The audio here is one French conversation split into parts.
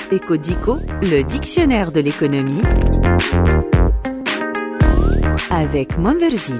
Ecodico, le dictionnaire de l'économie avec Monderzit.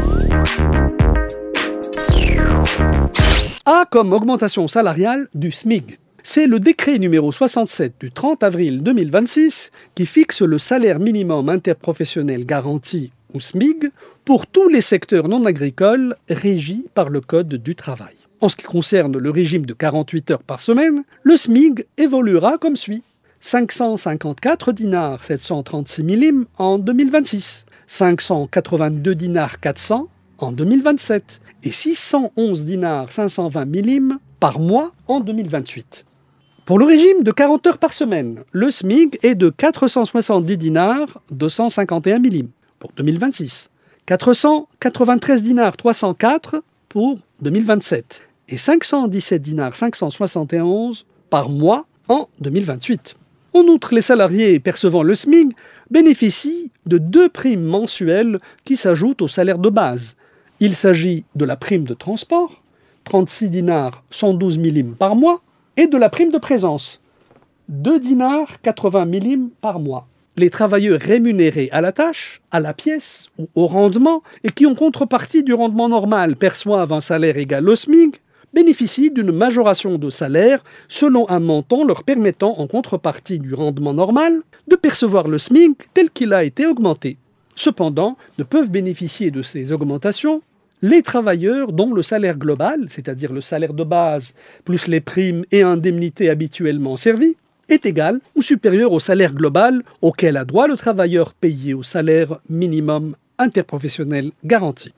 A comme augmentation salariale du SMIC. C'est le décret numéro 67 du 30 avril 2026 qui fixe le salaire minimum interprofessionnel garanti, ou SMIG, pour tous les secteurs non agricoles régis par le Code du travail. En ce qui concerne le régime de 48 heures par semaine, le SMIG évoluera comme suit. 554 dinars 736 millim en 2026, 582 dinars 400 en 2027 et 611 dinars 520 millim par mois en 2028. Pour le régime de 40 heures par semaine, le SMIG est de 470 dinars 251 millim pour 2026, 493 dinars 304 pour 2027 et 517 dinars 571 par mois en 2028. En outre, les salariés percevant le SMIG bénéficient de 2 primes mensuelles qui s'ajoutent au salaire de base. Il s'agit de la prime de transport, 36 dinars 112 millim par mois, et de la prime de présence, 2 dinars 80 millim par mois. Les travailleurs rémunérés à la tâche, à la pièce ou au rendement et qui, en contrepartie du rendement normal, perçoivent un salaire égal au SMIG, bénéficient d'une majoration de salaire selon un montant leur permettant, en contrepartie du rendement normal, de percevoir le SMIG tel qu'il a été augmenté. Cependant, ne peuvent bénéficier de ces augmentations les travailleurs dont le salaire global, c'est-à-dire le salaire de base, plus les primes et indemnités habituellement servies, est égal ou supérieur au salaire global auquel a droit le travailleur payé au salaire minimum interprofessionnel garanti.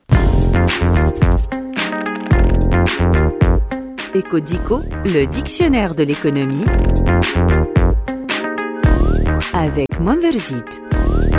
Ecodico, le dictionnaire de l'économie avec Monderzit.